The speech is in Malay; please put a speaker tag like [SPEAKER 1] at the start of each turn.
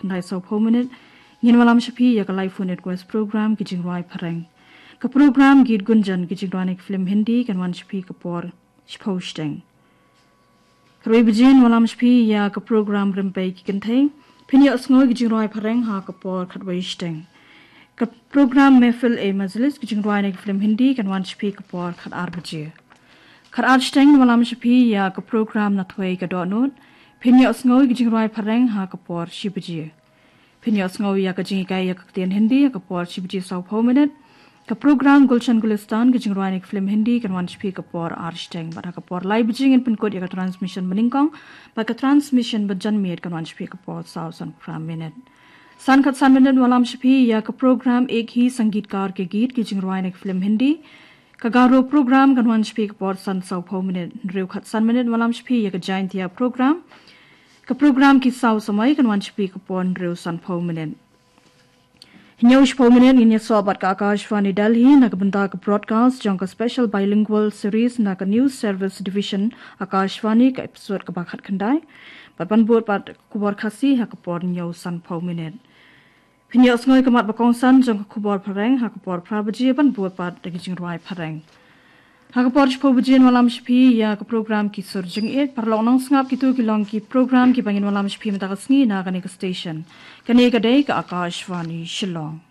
[SPEAKER 1] kandai so minute ngin walam shapi ya ka live phone request program ki jingrai pharang ka program git gunjan ki jingrai film hindi kan wan shapi ka por posting Rui bijin walam shapi ya ka program rimpai ki kanthai phini asngoi ki jingrai pharang ha ka por khatwai sting ka program mehfil e majlis ki jingrai film hindi kan wan shapi ka por khat arbji khat arsteng walam shapi ya ka program na thwai ka donut phini asngoi ki jingrai pharang ha ka por shibji phini asngoi ya ka jingai ya ka tian hindi ya ka por shibji sau minute ka program Gulshan Gulistan ki jingrai film hindi kan wan shapi ka por arsteng ba ka por live jing in pin code ya ka transmission meningkong ba ka transmission bajan mit kan wan shapi ka por sau san minute San khat san minute walam shapi ya ka program ek hi sangeetkar ke geet ki jingrai film hindi ka garo program kan wan shapi ka por san sau minute reu khat san minute walam shapi ya ka jaintia program ka program ki sau samai kan wan shapi ka por reu san minute Hinyo minute in sobat ka Akashvani Delhi na ka banta ka broadcast jong ka special bilingual series na ka news service division Akashvani ka episode ka bakhat khandai Papan buat pat kubor khasi ha ka por nyo san minute Pinyo asngoi ka mat bakong san jong ka kubor pharang ha ka por prabaji pan buat pat da kijing rai pharang ha ka por chpo bujin walam shpi ya ka program ki surjing et parlong nang ngap ki tu ki long ki program ki bangin walam shpi mata ka sngi na ka ne ka station kane ka dei ka Akashvani Shillong